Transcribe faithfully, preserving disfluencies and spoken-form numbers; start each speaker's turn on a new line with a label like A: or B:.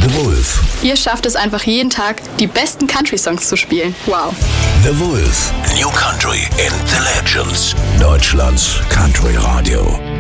A: The Wolf.
B: Ihr schafft es einfach jeden Tag, die besten Country-Songs zu spielen. Wow.
A: The Wolf. New Country and the Legends. Deutschlands Country Radio.